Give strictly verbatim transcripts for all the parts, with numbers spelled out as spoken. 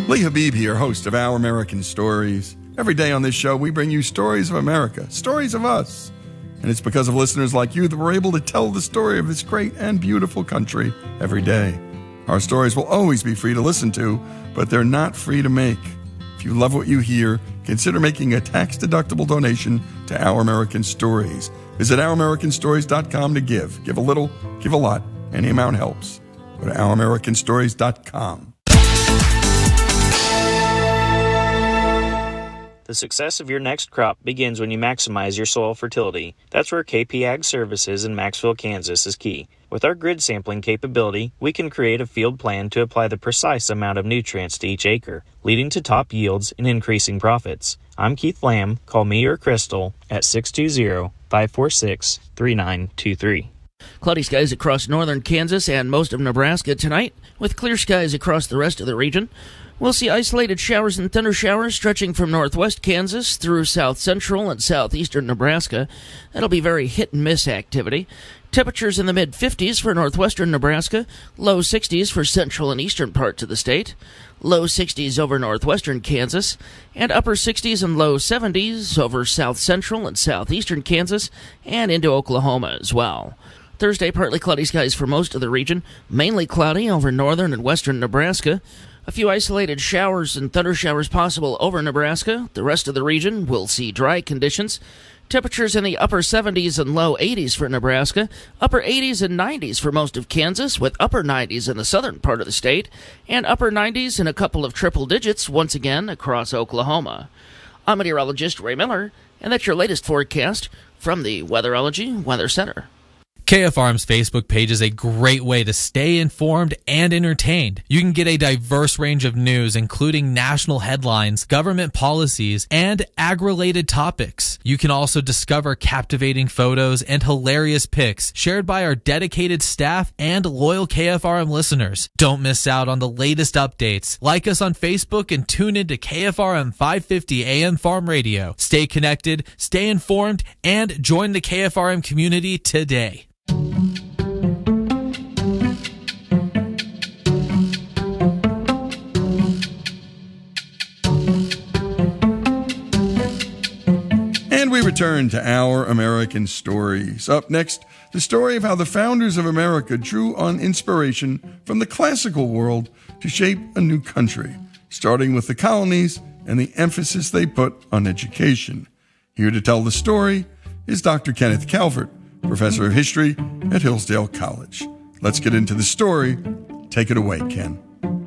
Lee Habib here, host of Our American Stories. Every day on this show, we bring you stories of America, stories of us. And it's because of listeners like you that we're able to tell the story of this great and beautiful country every day. Our stories will always be free to listen to, but they're not free to make. If you love what you hear, consider making a tax-deductible donation to Our American Stories. Visit our american stories dot com to give. Give a little, give a lot. Any amount helps. Go to our american stories dot com. The success of your next crop begins when you maximize your soil fertility. That's where K P Ag Services in Maxville, Kansas is key. With our grid sampling capability, we can create a field plan to apply the precise amount of nutrients to each acre, leading to top yields and increasing profits. I'm Keith Lamb. Call me or Crystal at six two zero, five four six, three nine two three. Cloudy skies across northern Kansas and most of Nebraska tonight, with clear skies across the rest of the region. We'll see isolated showers and thunder showers stretching from northwest Kansas through south central and southeastern Nebraska. That'll be very hit-and-miss activity. Temperatures in the mid-fifties for northwestern Nebraska, low sixties for central and eastern parts of the state, low sixties over northwestern Kansas, and upper sixties and low seventies over south central and southeastern Kansas and into Oklahoma as well. Thursday, partly cloudy skies for most of the region, mainly cloudy over northern and western Nebraska. A few isolated showers and thunder showers possible over Nebraska. The rest of the region will see dry conditions. Temperatures in the upper seventies and low eighties for Nebraska, upper eighties and nineties for most of Kansas, with upper nineties in the southern part of the state, and upper nineties in a couple of triple digits once again across Oklahoma. I'm meteorologist Ray Miller, and that's your latest forecast from the Weatherology Weather Center. K F R M's Facebook page is a great way to stay informed and entertained. You can get a diverse range of news, including national headlines, government policies, and ag-related topics. You can also discover captivating photos and hilarious pics shared by our dedicated staff and loyal K F R M listeners. Don't miss out on the latest updates. Like us on Facebook and tune into K F R M five fifty A M Farm Radio. Stay connected, stay informed, and join the K F R M community today. And we return to Our American Stories. Up next, the story of how the founders of America drew on inspiration from the classical world to shape a new country, starting with the colonies and the emphasis they put on education. Here to tell the story is Doctor Kenneth Calvert, Professor of History at Hillsdale College. Let's get into the story. Take it away, Ken.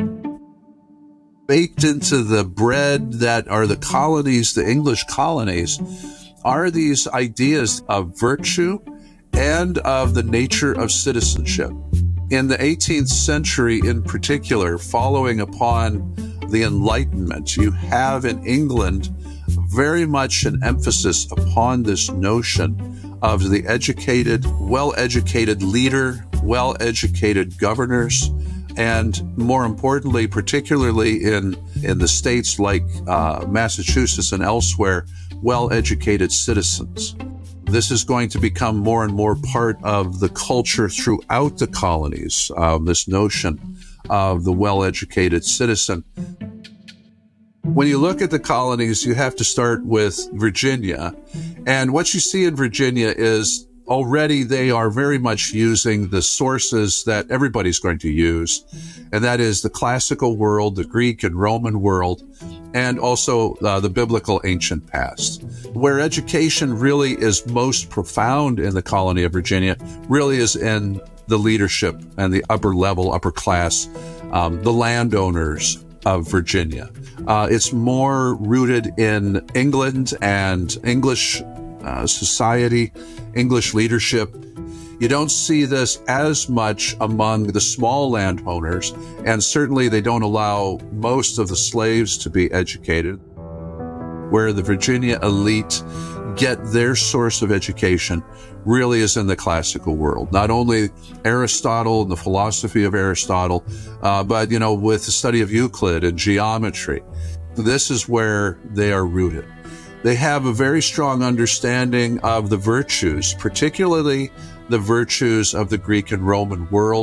Baked into the bread that are the colonies, the English colonies, are these ideas of virtue and of the nature of citizenship. In the eighteenth century in particular, following upon the Enlightenment, you have in England very much an emphasis upon this notion of the educated, well-educated leader, well-educated governors, and more importantly, particularly in, in the states like uh, Massachusetts and elsewhere, well-educated citizens. This is going to become more and more part of the culture throughout the colonies, uh, this notion of the well-educated citizen. When you look at the colonies, you have to start with Virginia. And what you see in Virginia is already they are very much using the sources that everybody's going to use. And that is the classical world, the Greek and Roman world, and also uh, the biblical ancient past. Where education really is most profound in the colony of Virginia really is in the leadership and the upper level, upper class, um, the landowners of Virginia. Uh, it's more rooted in England and English uh, society, English leadership. You don't see this as much among the small landowners, and certainly they don't allow most of the slaves to be educated. Where the Virginia elite get their source of education really is in the classical world. Not only Aristotle and the philosophy of Aristotle, uh, but, you know, with the study of Euclid and geometry. This is where they are rooted. They have a very strong understanding of the virtues, particularly the virtues of the Greek and Roman world,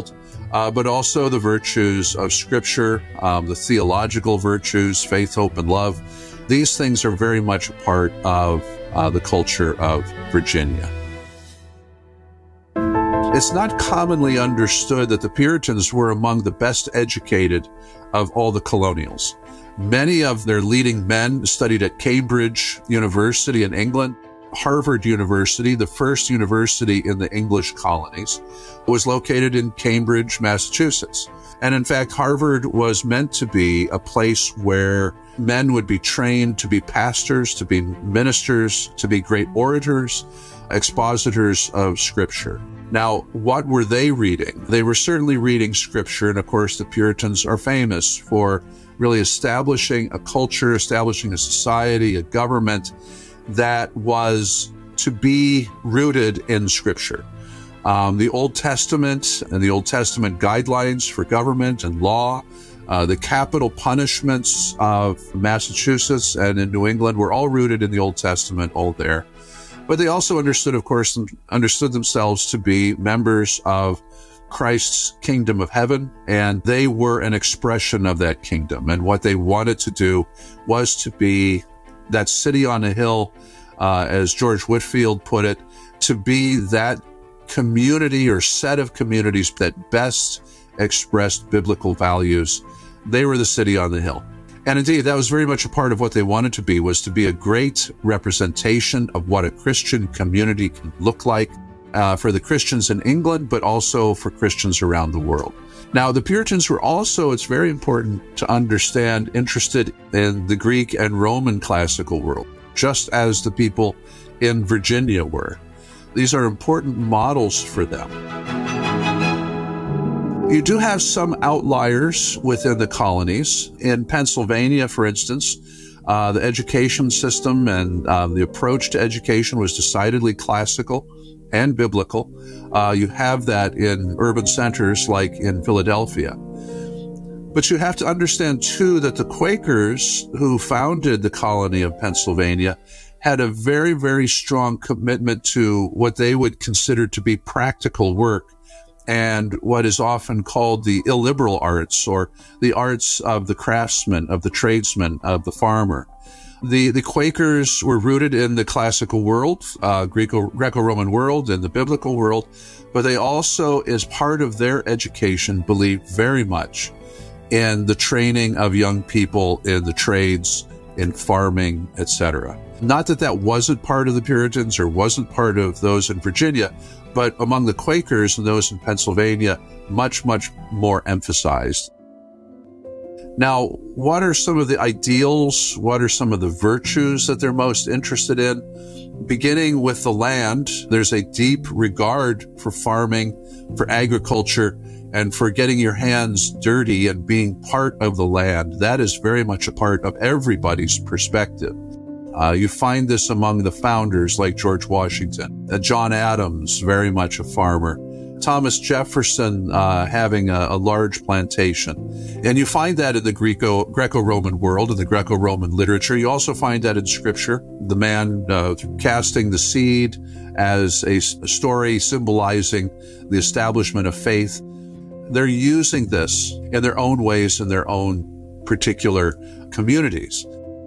uh, but also the virtues of Scripture, um, the theological virtues, faith, hope, and love. These things are very much a part of uh, the culture of Virginia. It's not commonly understood that the Puritans were among the best educated of all the colonials. Many of their leading men studied at Cambridge University in England. Harvard University, the first university in the English colonies, was located in Cambridge, Massachusetts. And in fact, Harvard was meant to be a place where men would be trained to be pastors, to be ministers, to be great orators, expositors of Scripture. Now, what were they reading? They were certainly reading Scripture, and of course the Puritans are famous for really establishing a culture, establishing a society, a government that was to be rooted in Scripture. Um, the Old Testament and the Old Testament guidelines for government and law, uh, the capital punishments of Massachusetts and in New England were all rooted in the Old Testament, all there. But they also understood, of course, understood themselves to be members of Christ's kingdom of heaven, and they were an expression of that kingdom. And what they wanted to do was to be that city on a hill, uh, as George Whitefield put it, to be that community or set of communities that best expressed biblical values. They were the city on the hill. And indeed, that was very much a part of what they wanted to be, was to be a great representation of what a Christian community can look like uh, for the Christians in England, but also for Christians around the world. Now, the Puritans were also, it's very important to understand, interested in the Greek and Roman classical world, just as the people in Virginia were. These are important models for them. You do have some outliers within the colonies. In Pennsylvania, for instance, uh, the education system and uh, the approach to education was decidedly classical and biblical. Uh, you have that in urban centers like in Philadelphia. But you have to understand, too, that the Quakers who founded the colony of Pennsylvania had a very, very strong commitment to what they would consider to be practical work and what is often called the illiberal arts, or the arts of the craftsman, of the tradesman, of the farmer. The, the Quakers were rooted in the classical world, uh, Greco, Greco-Roman world, and the biblical world, but they also, as part of their education, believed very much in the training of young people in the trades, in farming, et cetera. Not that that wasn't part of the Puritans or wasn't part of those in Virginia, but among the Quakers and those in Pennsylvania, much, much more emphasized. Now, what are some of the ideals? What are some of the virtues that they're most interested in? Beginning with the land, there's a deep regard for farming, for agriculture, and for getting your hands dirty and being part of the land. That is very much a part of everybody's perspective. Uh, you find this among the founders like George Washington, uh, John Adams, very much a farmer, Thomas Jefferson uh, having a, a large plantation. And you find that in the Greco, Greco-Roman world, in the Greco-Roman literature. You also find that in Scripture, the man uh, casting the seed as a, a story symbolizing the establishment of faith. They're using this in their own ways in their own particular communities.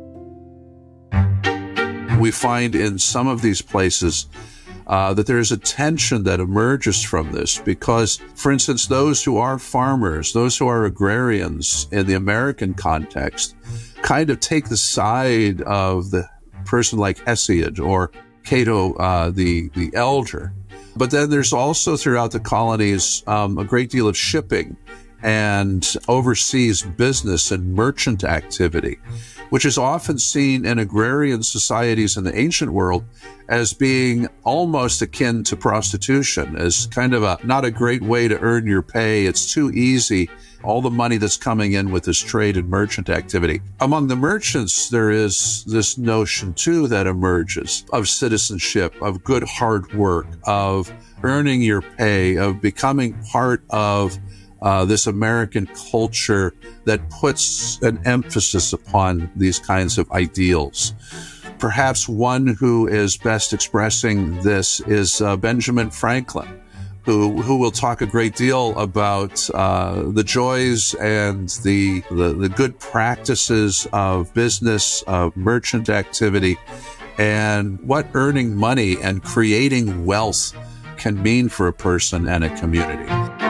We find in some of these places uh, that there is a tension that emerges from this because, for instance, those who are farmers, those who are agrarians in the American context, kind of take the side of the person like Hesiod or Cato uh, the, the elder. But then there's also throughout the colonies um, a great deal of shipping and overseas business and merchant activity, which is often seen in agrarian societies in the ancient world as being almost akin to prostitution, as kind of a not a great way to earn your pay. It's too easy, all the money that's coming in with this trade and merchant activity. Among the merchants, there is this notion, too, that emerges of citizenship, of good hard work, of earning your pay, of becoming part of Uh, this American culture that puts an emphasis upon these kinds of ideals. Perhaps one who is best expressing this is uh, Benjamin Franklin, who who will talk a great deal about uh, the joys and the, the the good practices of business, of merchant activity, and what earning money and creating wealth can mean for a person and a community.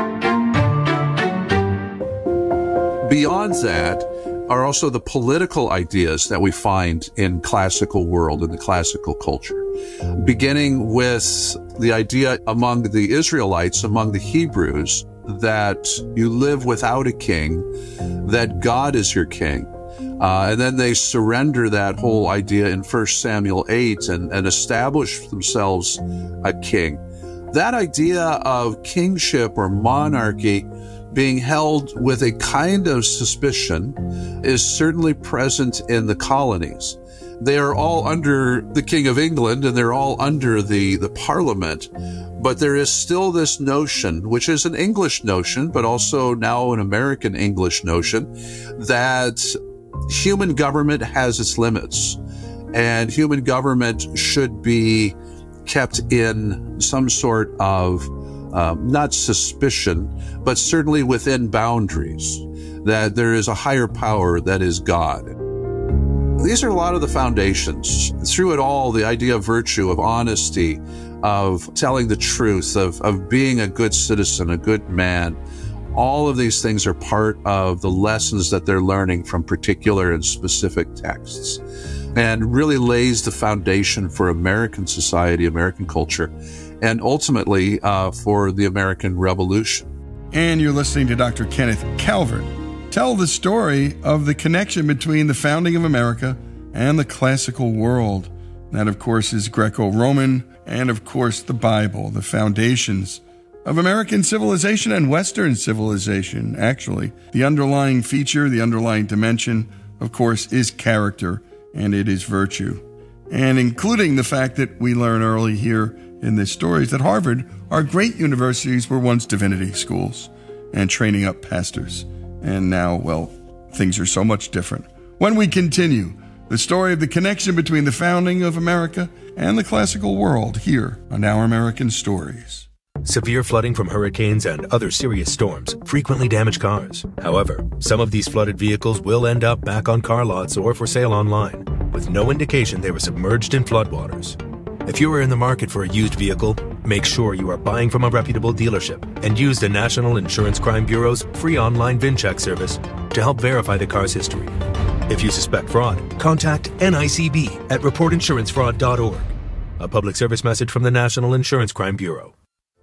Beyond that are also the political ideas that we find in classical world, in the classical culture, beginning with the idea among the Israelites, among the Hebrews, that you live without a king, that God is your king. Uh, and then they surrender that whole idea in First Samuel eight and, and establish themselves a king. That idea of kingship or monarchy being held with a kind of suspicion is certainly present in the colonies. They are all under the King of England and they're all under the, the Parliament, but there is still this notion, which is an English notion, but also now an American English notion, that human government has its limits and human government should be kept in some sort of Um, not suspicion, but certainly within boundaries, that there is a higher power that is God. These are a lot of the foundations. Through it all, the idea of virtue, of honesty, of telling the truth, of, of being a good citizen, a good man, all of these things are part of the lessons that they're learning from particular and specific texts, and really lays the foundation for American society, American culture, and ultimately uh, for the American Revolution. And you're listening to Doctor Kenneth Calvert tell the story of the connection between the founding of America and the classical world. That, of course, is Greco-Roman and, of course, the Bible, the foundations of American civilization and Western civilization, actually. The underlying feature, the underlying dimension, of course, is character, and it is virtue. And including the fact that we learn early here in this story is that Harvard, our great universities, were once divinity schools and training up pastors. And now, well, things are so much different. When we continue the story of the connection between the founding of America and the classical world here on Our American Stories. Severe flooding from hurricanes and other serious storms frequently damage cars. However, some of these flooded vehicles will end up back on car lots or for sale online, with no indication they were submerged in floodwaters. If you are in the market for a used vehicle, make sure you are buying from a reputable dealership and use the National Insurance Crime Bureau's free online VIN check service to help verify the car's history. If you suspect fraud, contact N I C B at report insurance fraud dot org. A public service message from the National Insurance Crime Bureau.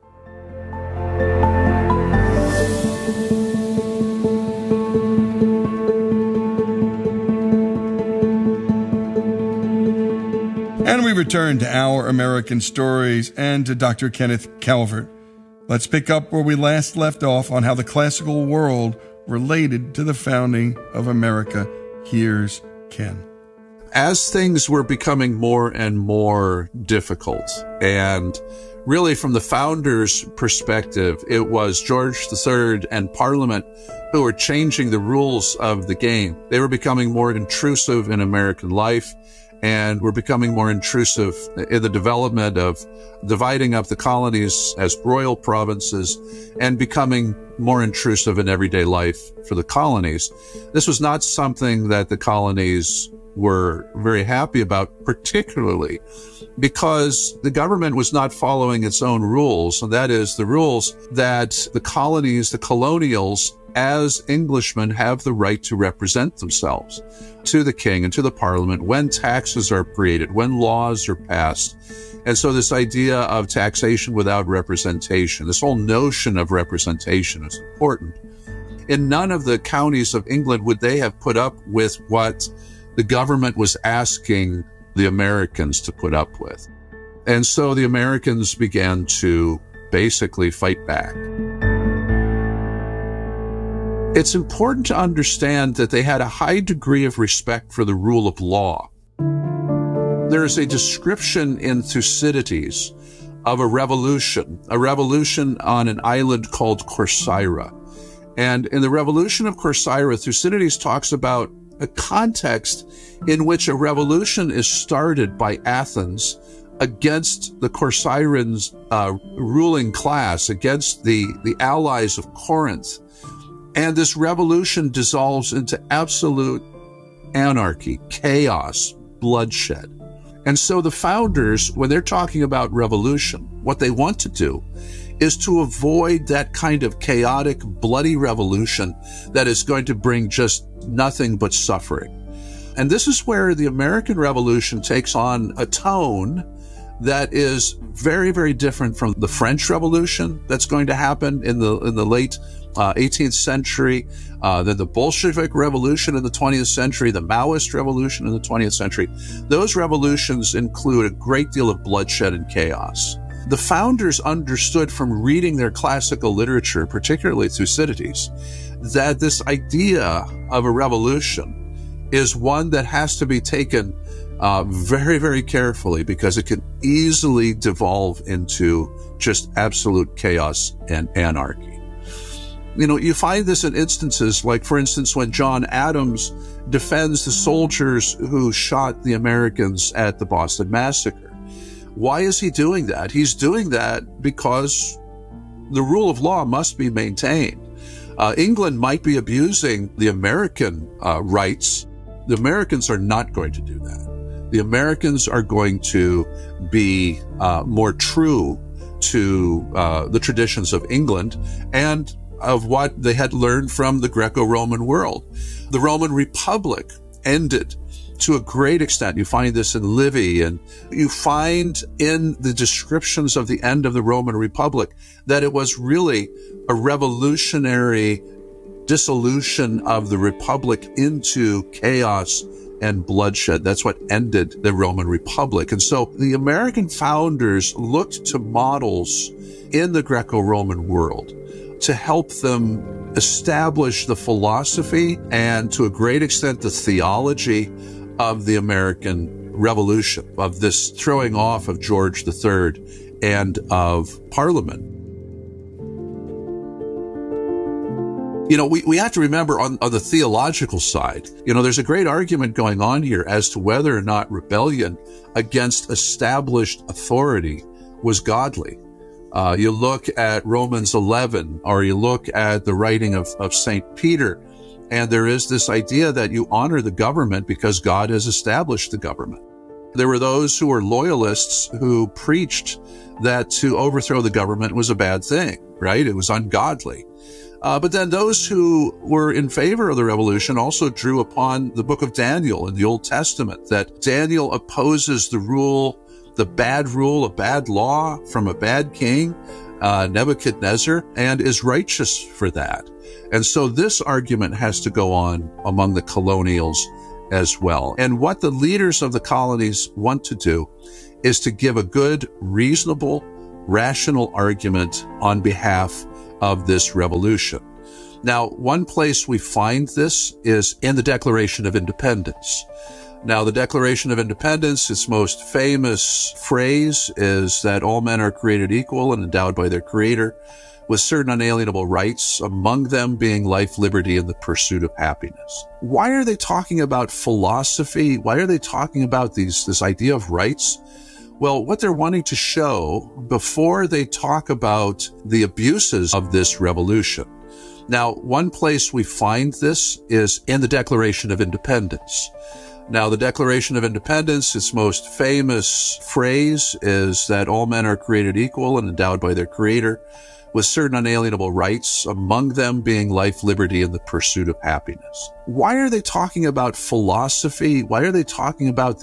And we return to Our American Stories and to Doctor Kenneth Calvert. Let's pick up where we last left off on how the classical world related to the founding of America. Here's Ken. As things were becoming more and more difficult, and really from the founders' perspective, it was George the Third and Parliament who were changing the rules of the game. They were becoming more intrusive in American life, and were becoming more intrusive in the development of dividing up the colonies as royal provinces and becoming more intrusive in everyday life for the colonies. This was not something that the colonies were very happy about, particularly because the government was not following its own rules, and that is the rules that the colonies, the colonials, as Englishmen have the right to represent themselves to the king and to the parliament when taxes are created, when laws are passed. And so this idea of taxation without representation, this whole notion of representation is important. In none of the counties of England would they have put up with what the government was asking the Americans to put up with. And so the Americans began to basically fight back. It's important to understand that they had a high degree of respect for the rule of law. There is a description in Thucydides of a revolution, a revolution on an island called Corcyra. And in the revolution of Corcyra, Thucydides talks about a context in which a revolution is started by Athens against the Corcyraeans' uh, ruling class, against the, the allies of Corinth. And this revolution dissolves into absolute anarchy, chaos, bloodshed. And so the founders, when they're talking about revolution, what they want to do is to avoid that kind of chaotic, bloody revolution that is going to bring just nothing but suffering. And this is where the American Revolution takes on a tone that is very, very different from the French Revolution that's going to happen in the in the late uh, eighteenth century, uh, then the Bolshevik Revolution in the twentieth century, the Maoist Revolution in the twentieth century. Those revolutions include a great deal of bloodshed and chaos. The founders understood from reading their classical literature, particularly Thucydides, that this idea of a revolution is one that has to be taken uh, very, very carefully, because it can easily devolve into just absolute chaos and anarchy. You know, you find this in instances like, for instance, when John Adams defends the soldiers who shot the Americans at the Boston Massacre. Why is he doing that? He's doing that because the rule of law must be maintained. Uh, England might be abusing the American uh, rights. The Americans are not going to do that. The Americans are going to be uh, more true to uh, the traditions of England and of what they had learned from the Greco-Roman world. The Roman Republic ended to a great extent. You find this in Livy, and you find in the descriptions of the end of the Roman Republic that it was really a revolutionary dissolution of the Republic into chaos and bloodshed. That's what ended the Roman Republic. And so the American founders looked to models in the Greco-Roman world to help them establish the philosophy and, to a great extent, the theology of the American Revolution, of this throwing off of George the Third and of Parliament. You know, we, we have to remember on, on the theological side, you know, there's a great argument going on here as to whether or not rebellion against established authority was godly. Uh, you look at Romans eleven, or you look at the writing of, of Saint Peter, and there is this idea that you honor the government because God has established the government. There were those who were loyalists who preached that to overthrow the government was a bad thing, right? It was ungodly. Uh, but then those who were in favor of the revolution also drew upon the book of Daniel in the Old Testament, that Daniel opposes the rule, the bad rule, a bad law from a bad king, uh, Nebuchadnezzar, and is righteous for that. And so this argument has to go on among the colonials as well. And what the leaders of the colonies want to do is to give a good, reasonable, rational argument on behalf of this revolution. Now, one place we find this is in the Declaration of Independence. Now, the Declaration of Independence, its most famous phrase is that all men are created equal and endowed by their Creator with certain unalienable rights, among them being life, liberty, and the pursuit of happiness. Why are they talking about philosophy? Why are they talking about these, this idea of rights? Well, what they're wanting to show before they talk about the abuses of this revolution. Now, one place we find this is in the Declaration of Independence. Now, the Declaration of Independence, its most famous phrase is that all men are created equal and endowed by their Creator with certain unalienable rights, among them being life, liberty, and the pursuit of happiness. Why are they talking about philosophy? Why are they talking about